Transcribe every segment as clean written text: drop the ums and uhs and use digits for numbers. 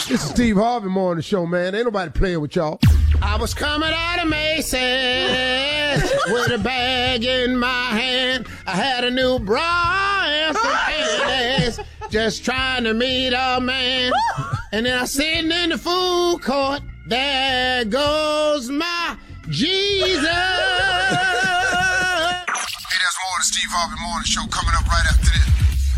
This is Steve Harvey Morning Show, man. Ain't nobody playing with y'all. I was coming out of Macy's with a bag in my hand. I had a new bra and some panties, just trying to meet a man. And then I sitting in the food court. There goes my Jesus. Hey, that's more of the Steve Harvey Morning Show coming up right after this.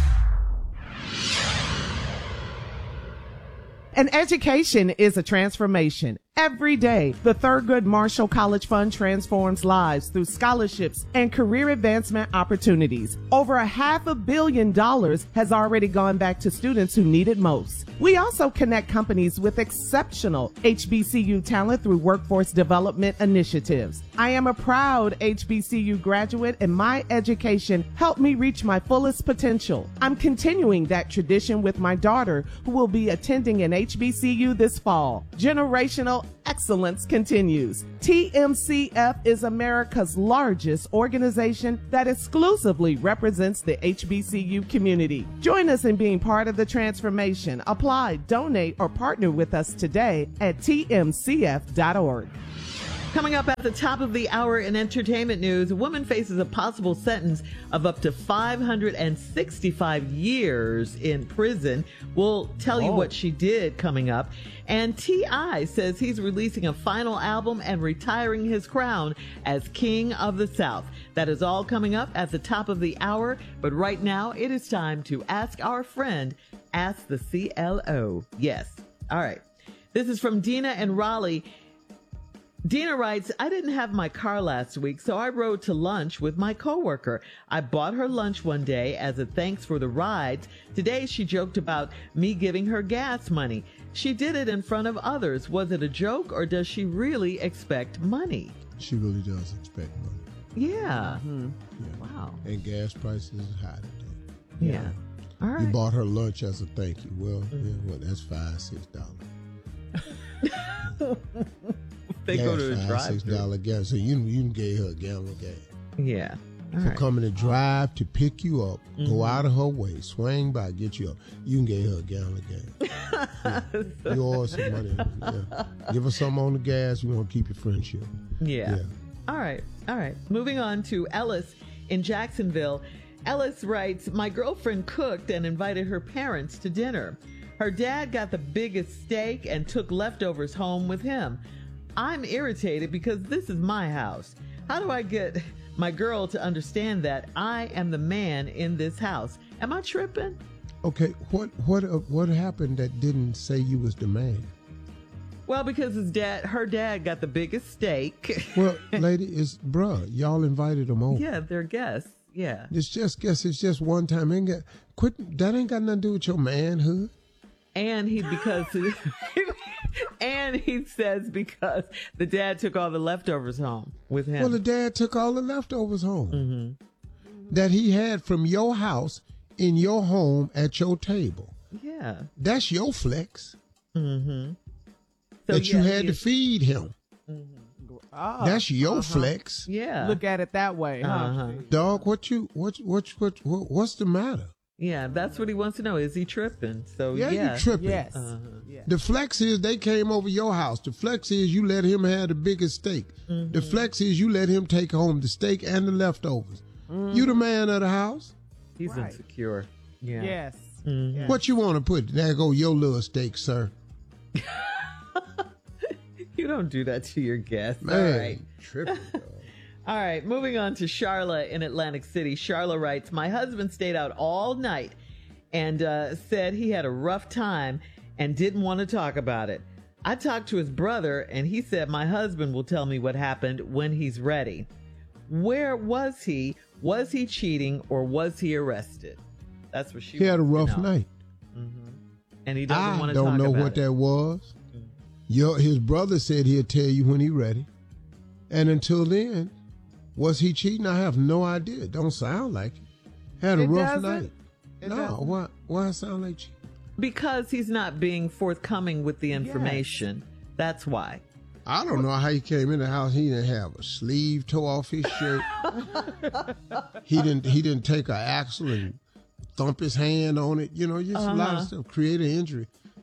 An education is a transformation. Every day, the Thurgood Marshall College Fund transforms lives through scholarships and career advancement opportunities. Over $500 million has already gone back to students who need it most. We also connect companies with exceptional HBCU talent through workforce development initiatives. I am a proud HBCU graduate, and my education helped me reach my fullest potential. I'm continuing that tradition with my daughter, who will be attending an HBCU this fall. Generational excellence continues. TMCF is America's largest organization that exclusively represents the HBCU community. Join us in being part of the transformation. Apply, donate, or partner with us today at tmcf.org. Coming up at the top of the hour in entertainment news, a woman faces a possible sentence of up to 565 years in prison. We'll tell you what she did coming up. And T.I. says he's releasing a final album and retiring his crown as King of the South. That is all coming up at the top of the hour. But right now, it is time to ask our friend, Ask the CLO. Yes. All right. This is from Dina in Raleigh. Dina writes, I didn't have my car last week, so I rode to lunch with my coworker. I bought her lunch one day as a thanks for the rides. Today, she joked about me giving her gas money. She did it in front of others. Was it a joke, or does she really expect money? She really does expect money. Yeah. Yeah. Wow. And gas prices is high today. Yeah. All right. You bought her lunch as a thank you. Well, that's $5-6. They go to a drive-thru. $5-6 gas. So you gave her a gallon of gas. Yeah. All For right. coming to drive to pick you up, go out of her way, swing by, get you up. You can give her a gallon of gas. You owe her some money. Yeah. Give her something on the gas. You want to keep your friendship. Yeah. All right. Moving on to Ellis in Jacksonville. Ellis writes, my girlfriend cooked and invited her parents to dinner. Her dad got the biggest steak and took leftovers home with him. I'm irritated because this is my house. How do I get my girl to understand that I am the man in this house? Am I tripping? Okay, what happened that didn't say you was the man? Well, because her dad got the biggest steak. Well, lady, y'all invited him over. Yeah, they're guests. Yeah. It's just one time. That ain't got nothing to do with your manhood. And he says because the dad took all the leftovers home with him. Well, the dad took all the leftovers home that he had from your house in your home at your table. Yeah. That's your flex. Mm-hmm. That you had to feed him. Mm-hmm. That's your flex. Yeah. Look at it that way, huh? Dog, what's the matter? Yeah, that's what he wants to know. Is he tripping? So you tripping. Yes. Yeah. The flex is they came over your house. The flex is you let him have the biggest steak. The flex is you let him take home the steak and the leftovers. You the man of the house. He's insecure. Yeah. Yes. Mm-hmm. What you want to put? There go your little steak, sir. You don't do that to your guests. Man, all right. Tripping, dog. All right, moving on to Charla in Atlantic City. Charla writes, my husband stayed out all night and said he had a rough time and didn't want to talk about it. I talked to his brother, and he said my husband will tell me what happened when he's ready. Where was he? Was he cheating, or was he arrested? That's what she He had a rough know. night. Mm-hmm. And he doesn't want to talk about it. I don't know what that was. His brother said he'll tell you when he's ready. And until then, was he cheating? I have no idea. It don't sound like it. Had a rough night. No, why it sound like cheating? Because he's not being forthcoming with the information. Yes. That's why. I don't know how he came in the house. He didn't have a sleeve tore off his shirt. He didn't take an axle and thump his hand on it. Just a lot of stuff. Create an injury.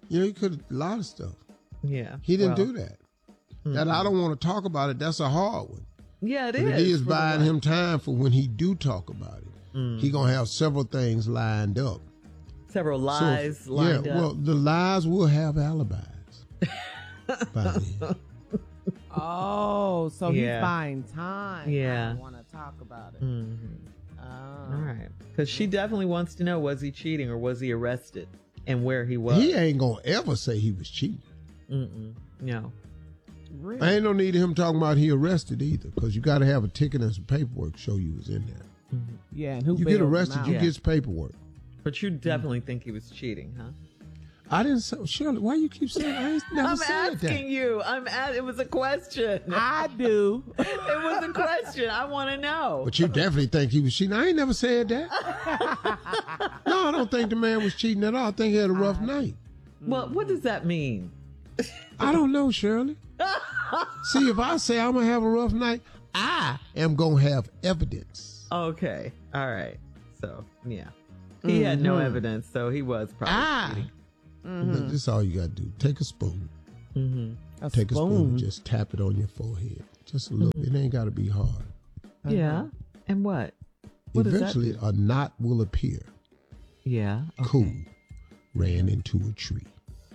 He could have a lot of stuff. Yeah. He didn't do that. That I don't want to talk about it. That's a hard one. Yeah, But it is buying him time for when he do talk about it. He going to have several things lined up. Several lies lined up. Well, the lies will have alibis by then. Oh, so he's buying time. Yeah. I don't want to talk about it. All right. Because she definitely wants to know, was he cheating or was he arrested and where he was? He ain't going to ever say he was cheating. No. Really? I ain't no need of him talking about he arrested either, because you got to have a ticket and some paperwork to show you was in there. Yeah, and who You bailed get him arrested, out? you get paperwork. But you definitely think he was cheating, huh? I didn't say, Shirley, why you keep saying I ain't never I'm said that? asking you. It was a question. I do. It was a question. I want to know. But you definitely think he was cheating. I ain't never said that. No, I don't think the man was cheating at all. I think he had a rough night. Well, what does that mean? I don't know, Shirley. See, if I say I'm going to have a rough night, I am going to have evidence. Okay. All right. So, yeah. He had no evidence, so he was probably cheating. Look, this is all you got to do. Take a spoon. Take a spoon and just tap it on your forehead. Just a little bit. It ain't got to be hard. Yeah. And what? What does that Eventually, do? a knot will appear. Yeah. Okay. Cool. Ran into a tree.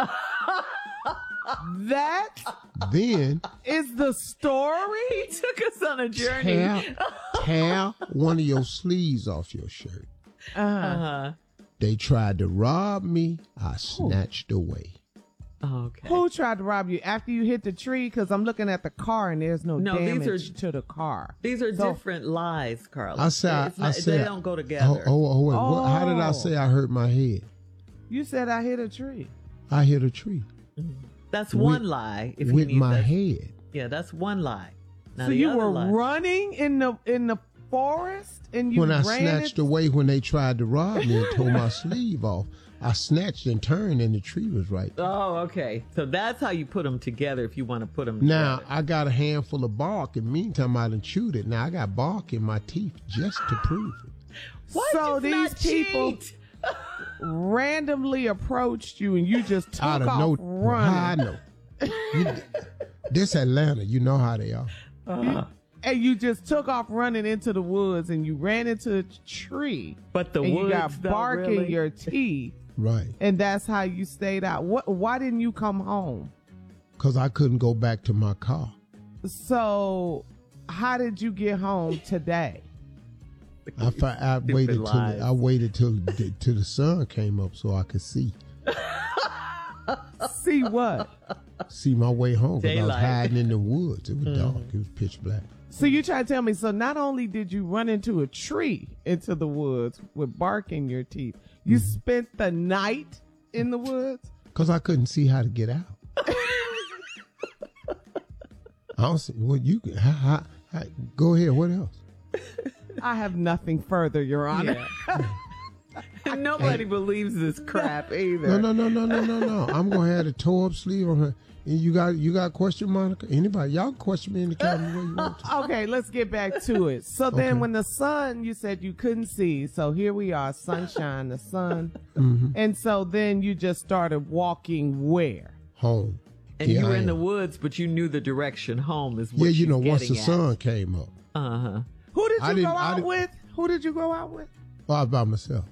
That Then is the story? He took us on a journey. tear one of your sleeves off your shirt. Uh-huh. They tried to rob me. I snatched away. Okay. Who tried to rob you after you hit the tree? Because I'm looking at the car and there's no damage to the car. These are different lies, Carlos. I said, they don't go together. Wait. How did I say I hurt my head? You said I hit a tree. I hit a tree. That's one lie. If with you need my that. head. Yeah, that's one lie. Now, So the you other were lie- running in the forest and you When I ran snatched away when they tried to rob me and tore my sleeve off, I snatched and turned and the tree was right there. Oh, okay. So that's how you put them together if you want to put them Now, together. I got a handful of bark, and meantime, I done chewed it. Now, I got bark in my teeth just to prove it. What? So It's these not people cheat. randomly approached you and you just took Out of off no, running. I know. This Atlanta, you know how they are. And you just took off running into the woods and you ran into a tree. But the and woods, you got though, bark really? in your teeth. Right. And that's how you stayed out. Why didn't you come home? Because I couldn't go back to my car. So how did you get home today? I waited till the sun came up so I could see See what? my way home, because I was Daylight. hiding in the woods. It was dark. It was pitch black. So you trying to tell me, so not only did you run into a tree into the woods with bark in your teeth, you spent the night in the woods? Because I couldn't see how to get out. I don't see. Well, you go ahead. What else? I have nothing further, Your Honor. Yeah. Nobody believes this crap either. No. I'm gonna have a toe up sleeve on her. And you got a question, Monica? Anybody? Y'all can question me in the camera where you want to. Okay, let's get back to it. So then Okay. when the sun, you said you couldn't see. So here we are, sunshine, the sun. And so then you just started walking where? Home. And Yeah, you were I in the am. woods, but you knew the direction home is what Yeah, she's once the getting at. sun came up, Uh-huh. Who did I you didn't- go I out didn't- with? Who did you go out with? I was by myself.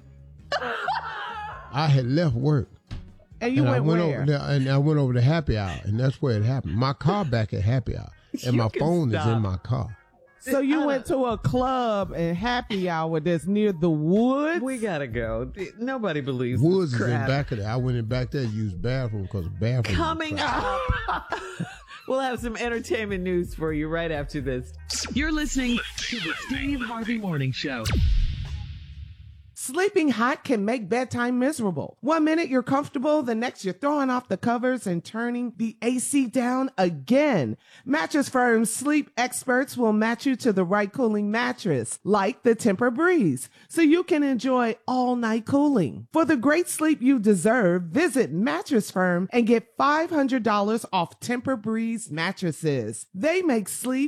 I had left work. And you and went I went where? over there, and I went over to happy hour, and that's where it happened. My car back at happy hour, and You my can phone is stop. in my car. So you went to a club and happy hour that's near the woods? We gotta go. Nobody believes Woods this is in crap. back of there. I went in back there to use bathroom because the bathroom. Coming was crowded. up, we'll have some entertainment news for you right after this. You're listening to the Steve Harvey Morning Show. Sleeping hot can make bedtime miserable. 1 minute you're comfortable, the next you're throwing off the covers and turning the AC down again. Mattress Firm's sleep experts will match you to the right cooling mattress, like the Temper Breeze, so you can enjoy all night cooling. For the great sleep you deserve, visit Mattress Firm and get $500 off Temper Breeze mattresses. They make sleep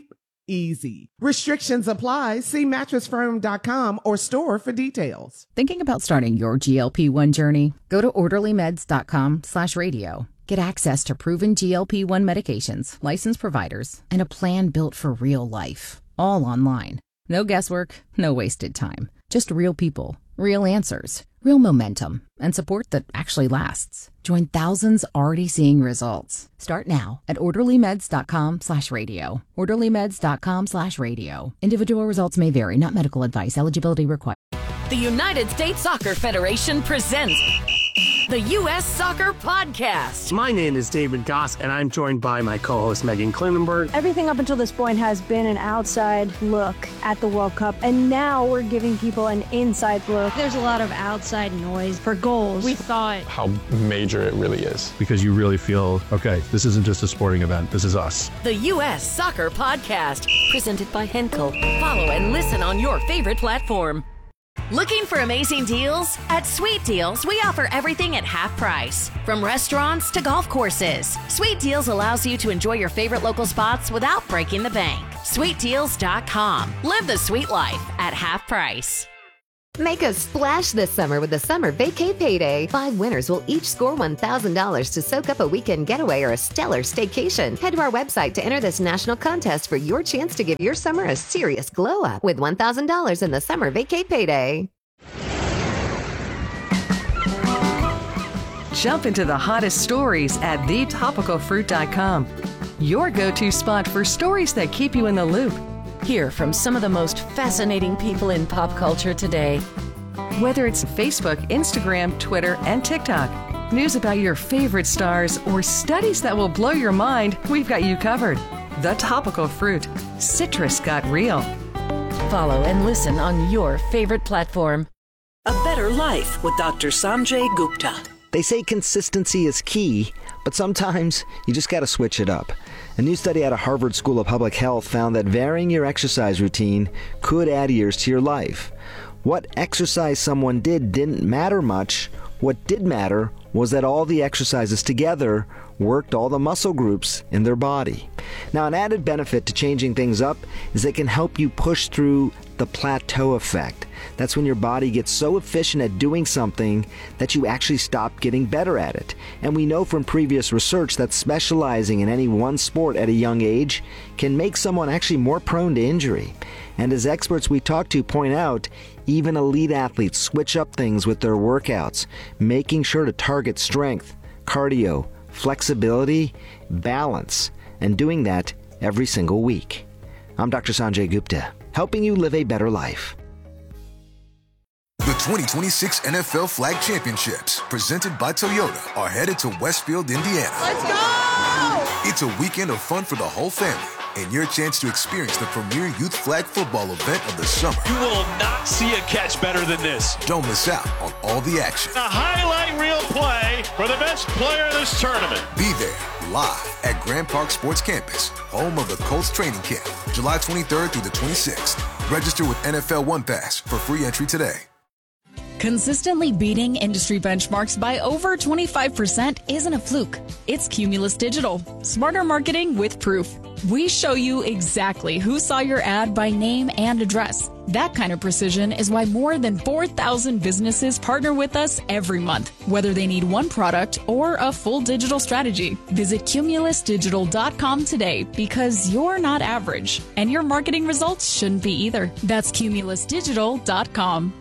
easy. Restrictions apply. See mattressfirm.com or store for details. Thinking about starting your GLP-1 journey? Go to orderlymeds.com/radio. Get access to proven GLP-1 medications, licensed providers, and a plan built for real life. All online. No guesswork, no wasted time. Just real people, real answers, real momentum, and support that actually lasts. Join thousands already seeing results. Start now at orderlymeds.com/radio. orderlymeds.com/radio. Individual results may vary, not medical advice. Eligibility required. The United States Soccer Federation presents the U.S. Soccer Podcast. My name is David Goss, and I'm joined by my co-host Megan Klinenberg. Everything up until this point has been an outside look at the World Cup, and now we're giving people an inside look. There's a lot of outside noise for goals. We saw it. How major it really is. Because you really feel, okay, this isn't just a sporting event, this is us. The U.S. Soccer Podcast, presented by Henkel. Follow and listen on your favorite platform. Looking for amazing deals? At Sweet Deals, we offer everything at half price. From restaurants to golf courses, Sweet Deals allows you to enjoy your favorite local spots without breaking the bank. SweetDeals.com. Live the sweet life at half price. Make a splash this summer with the Summer Vacay Payday. 5 winners will each score $1,000 to soak up a weekend getaway or a stellar staycation. Head to our website to enter this national contest for your chance to give your summer a serious glow up with $1,000 in the Summer Vacay Payday. Jump into the hottest stories at thetopicalfruit.com. Your go-to spot for stories that keep you in the loop. Hear from some of the most fascinating people in pop culture today. Whether it's Facebook, Instagram, Twitter, and TikTok, news about your favorite stars, or studies that will blow your mind, we've got you covered. The Topical Fruit. Citrus got real. Follow and listen on your favorite platform. A Better Life with Dr. Sanjay Gupta. They say consistency is key, but sometimes you just got to switch it up. A new study out of Harvard School of Public Health found that varying your exercise routine could add years to your life. What exercise someone did didn't matter much. What did matter was that all the exercises together worked all the muscle groups in their body. Now, an added benefit to changing things up is it can help you push through the plateau effect. That's when your body gets so efficient at doing something that you actually stop getting better at it. And we know from previous research that specializing in any one sport at a young age can make someone actually more prone to injury. And as experts we talk to point out, even elite athletes switch up things with their workouts, making sure to target strength, cardio, flexibility, balance, and doing that every single week. I'm Dr. Sanjay Gupta, helping you live a better life. The 2026 NFL Flag Championships, presented by Toyota, are headed to Westfield, Indiana. Let's go! It's a weekend of fun for the whole family, and your chance to experience the premier youth flag football event of the summer. You will not see a catch better than this. Don't miss out on all the action. A highlight reel play for the best player of this tournament. Be there live at Grand Park Sports Campus, home of the Colts training camp, July 23rd through the 26th. Register with NFL One Pass for free entry today. Consistently beating industry benchmarks by over 25% isn't a fluke. It's Cumulus Digital. Smarter marketing with proof. We show you exactly who saw your ad by name and address. That kind of precision is why more than 4,000 businesses partner with us every month, whether they need one product or a full digital strategy. Visit cumulusdigital.com today because you're not average, and your marketing results shouldn't be either. That's cumulusdigital.com.